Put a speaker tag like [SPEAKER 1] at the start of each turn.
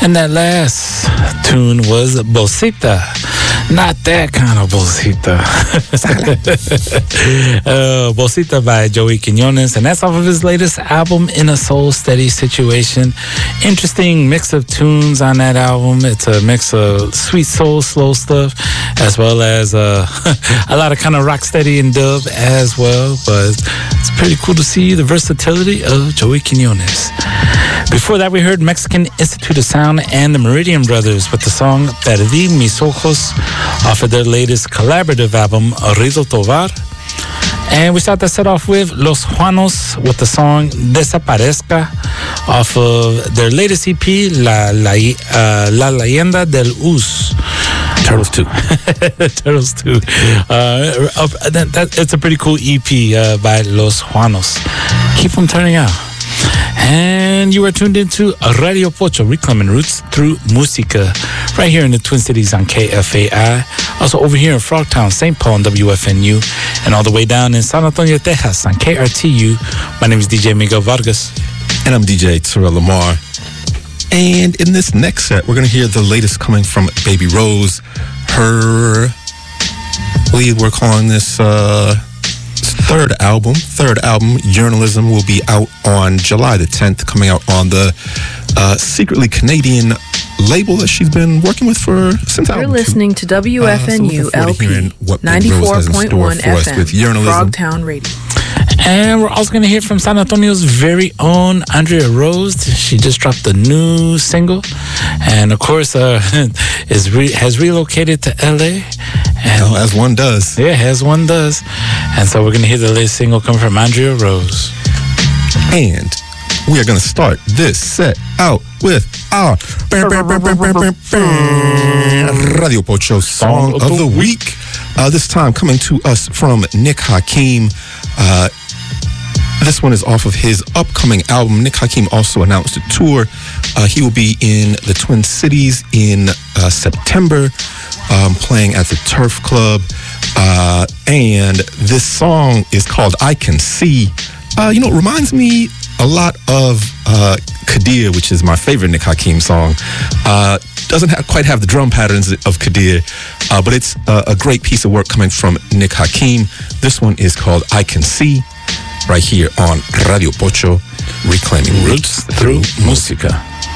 [SPEAKER 1] And that last tune was Bolsita. Not that kind of Bolsita. Bolsita by Joey Quiñones. And that's off of his latest album, In a Soul Steady Situation. Interesting mix of tunes on that album. It's a mix of sweet soul, slow stuff, as well as a lot of kind of rock steady and dub as well. But it's pretty cool to see the versatility of Joey Quiñones. Before that, we heard Mexican Institute of Sound and the Meridian Brothers with the song Perdí Mis Ojos off of their latest collaborative album, Rido Tovar. And we start that set off with Los Juanos with the song Desaparezca off of their latest EP, La Leyenda del Us. Turtles 2. Turtles 2. It's a pretty cool EP by Los Juanos. Keep them turning out. And you are tuned into Radio Pocho, reclaiming roots through música, right here in the Twin Cities on KFAI. Also over here in Frogtown, St. Paul on WFNU, and all the way down in San Antonio, Texas on KRTU. My name is DJ Miguel Vargas.
[SPEAKER 2] And I'm DJ Terrell Lamar. And in this next set, we're going to hear the latest coming from Baby Rose. Her, I believe we're calling this third album, Journalism, will be out on July the 10th, coming out on the secretly Canadian label that she's been working with since
[SPEAKER 3] You're listening to WFNU LP 94.1 FM,
[SPEAKER 2] with Journalism.
[SPEAKER 3] Frogtown Radio.
[SPEAKER 1] And we're also going to hear from San Antonio's very own Andrea Rose. She just dropped a new single, and of course, has relocated to LA. And,
[SPEAKER 2] as one does.
[SPEAKER 1] Yeah, as one does. And so we're going to hear the latest single come from Andrea Rose.
[SPEAKER 2] And we are going to start this set out with our Radio Pocho Song of the Week. This time coming to us from Nick Hakim. This one is off of his upcoming album. Nick Hakim also announced a tour. He will be in the Twin Cities in September, playing at the Turf Club. And this song is called I Can See. It reminds me a lot of Kadir, which is my favorite Nick Hakim song. Doesn't quite have the drum patterns of Kadir, but it's a great piece of work coming from Nick Hakim. This one is called I Can See, right here on Radio Pocho, reclaiming roots through música.